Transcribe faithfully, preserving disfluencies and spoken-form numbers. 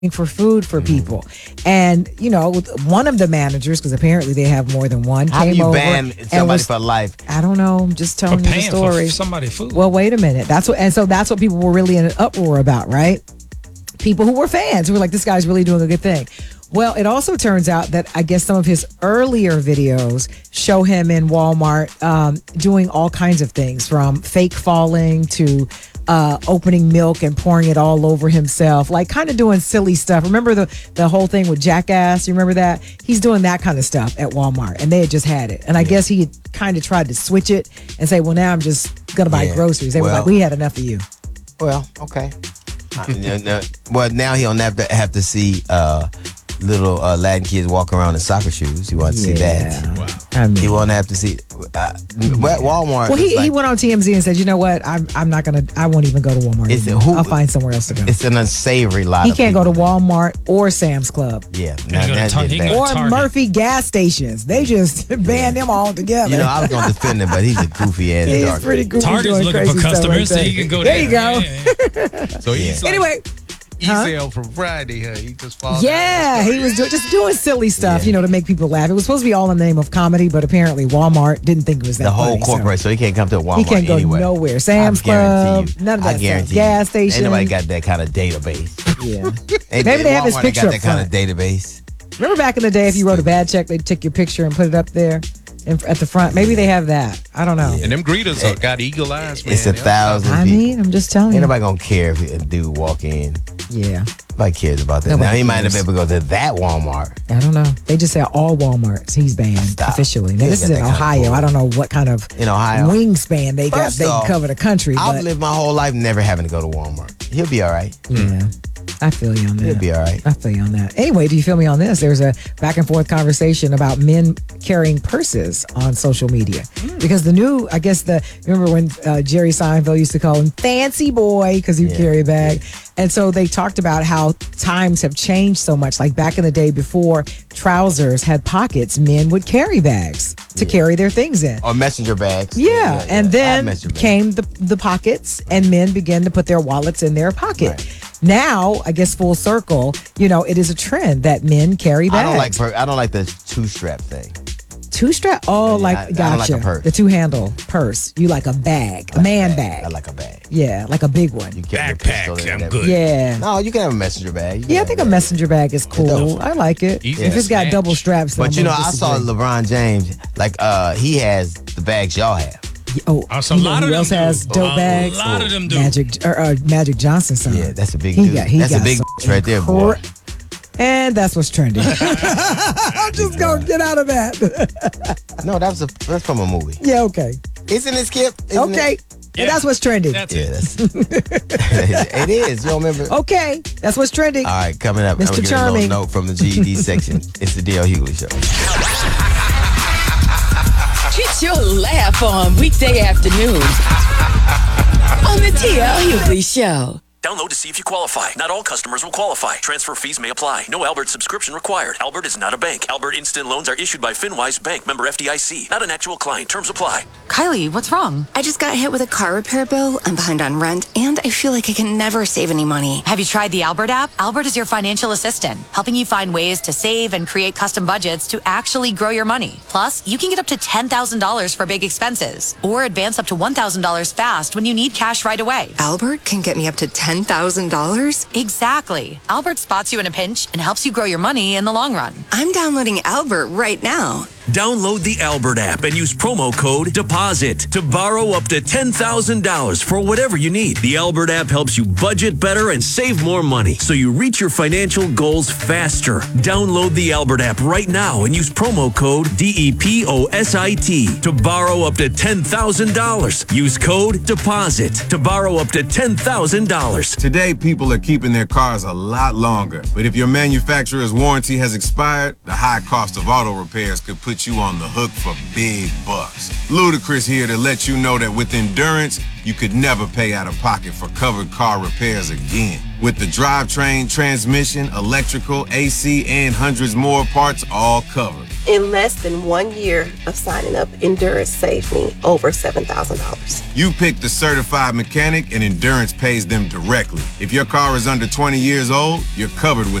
for food for people. And, you know, one of the managers, because apparently they have more than one, How came do you over ban and somebody was, for life? I don't know. I'm just telling For you the paying story. for somebody food. Well, wait a minute. That's what, and so that's what people were really in an uproar about, right? People who were fans who were like, this guy's really doing a good thing. Well, it also turns out that I guess some of his earlier videos show him in Walmart um, doing all kinds of things, from fake falling to uh, opening milk and pouring it all over himself, like kind of doing silly stuff. Remember the, the whole thing with Jackass? You remember that? He's doing that kind of stuff at Walmart, and they had just had it. And I guess he had kind of tried to switch it and say, well, now I'm just going to buy Yeah. groceries. They Well- were like, we had enough of you. Well, okay. Uh, no, no. Well, now he don't have to have to see uh, little uh, Latin kids walking around in soccer shoes. You want to see that? Wow. I mean, He won't have to see. Uh, well, Walmart. Well, he, is like, he went on T M Z and said, you know what? I'm, I'm not going to, I won't even go to Walmart. It's a- anymore. who- I'll find somewhere else to go. It's an unsavory lot. He of can't go to people. Walmart or Sam's Club Yeah, He now, can go to that's Tar- just he can bad. go or to Target. Murphy gas stations. They just banned them all together. You know, I was going to defend him, but he's a goofy ass He's dog. pretty goofy. Target's doing looking crazy for stuff customers, like so that. he can go there. there. you go. Yeah, yeah, yeah. So he's like Anyway, E-sale from Friday, huh? He just falls yeah, he was do- just doing silly stuff, Yeah. you know, to make people laugh. It was supposed to be all in the name of comedy, but apparently Walmart didn't think it was that The whole funny, so- corporate, so he can't come to a Walmart He can't go anyway. nowhere. Sam's I guarantee Club, you. none of I that stuff. guarantee Gas you. station. Ain't nobody got that kind of database. Yeah. Ain't- Maybe they have his Walmart ain't picture got up that kind of front. database. Remember back in the day, if you wrote a bad check, they'd take your picture and put it up there in, at the front. Maybe they have that. I don't know. And them greeters are, got eagle eyes, man. It's a They'll- thousand I people. mean, I'm just telling Ain't you. nobody gonna care if a dude walk in. Yeah. Nobody cares about that. Nobody Now he might have cares. been able to go to that Walmart. I don't know. They just say all Walmarts. He's banned Stop. officially. Now, He this ain't is got in that kind of Ohio. pull. I don't know what kind of In Ohio? wingspan they got. First They can off, cover the country. I've But lived my whole life never having to go to Walmart. He'll be all right. yeah, I feel you on that. He'll be all right. I feel you on that. Anyway, do you feel me on this? There's a back and forth conversation about men carrying purses on social media. Because the new, I guess the, remember when uh, Jerry Seinfeld used to call him fancy boy because he'd Yeah. carry a bag. And so they talked about how times have changed so much. Like back in the day before trousers had pockets, men would carry bags to carry their things in. Or messenger bags. Yeah, and I have then messenger bags. came the the pockets, and men began to put their wallets in their pocket. Right. Now, I guess full circle, you know, it is a trend that men carry bags. I don't like per- I don't like the two strap thing. two strap. Oh, Yeah, like I- I don't gotcha. like a purse. The two handle purse. You like a bag, a man bag. I like a bag. Yeah, like a big one. You carry your pistol Backpacks, and I'm everything. good. Yeah. No, you can have a messenger bag. You can Yeah, I have think a bag. messenger bag is cool. I like it. Easy If to it's got snatch. double straps, then But I'm you know, gonna I saw disagree. LeBron James, like uh he has the bags y'all have. Oh, Also, you a know lot who of them else do. has dope A bags? lot of them do. Magic or uh, Magic Johnson son. Yeah, that's a big He dude. got- he that's got a big some right there, boy. incre- And that's what's trending. I'm just gonna get out of that. No, that was a that's from a movie. Yeah, okay. Isn't it, Skip? Isn't Okay. It? And that's what's trending. That's Yeah, it. that's it is. You don't remember? Okay. That's what's trending. All right, coming up, Mister I'm gonna get a Charming. little note from the G E D section. It's the D L Hughley Show. Get your laugh on weekday afternoons on the T L Hughley Show. Download to see if you qualify. Not all customers will qualify. Transfer fees may apply. No Albert subscription required. Albert is not a bank. Albert Instant Loans are issued by FinWise Bank, member F D I C. Not an actual client. Terms apply. Kylie, what's wrong? I just got hit with a car repair bill. I'm behind on rent, and I feel like I can never save any money. Have you tried the Albert app? Albert is your financial assistant, helping you find ways to save and create custom budgets to actually grow your money. Plus, you can get up to ten thousand dollars for big expenses, or advance up to one thousand dollars fast when you need cash right away. Albert can get me up to ten thousand dollars? Exactly. Albert spots you in a pinch and helps you grow your money in the long run. I'm downloading Albert right now. Download the Albert app and use promo code DEPOSIT to borrow up to ten thousand dollars for whatever you need. The Albert app helps you budget better and save more money so you reach your financial goals faster. Download the Albert app right now and use promo code D E P O S I T to borrow up to ten thousand dollars. Use code DEPOSIT to borrow up to ten thousand dollars. Today, people are keeping their cars a lot longer. But if your manufacturer's warranty has expired, the high cost of auto repairs could put put you on the hook for big bucks. Ludacris here to let you know that with Endurance, you could never pay out of pocket for covered car repairs again. With the drivetrain, transmission, electrical, A C, and hundreds more parts all covered. In less than one year of signing up, Endurance saved me over seven thousand dollars. You pick the certified mechanic and Endurance pays them directly. If your car is under twenty years old, you're covered with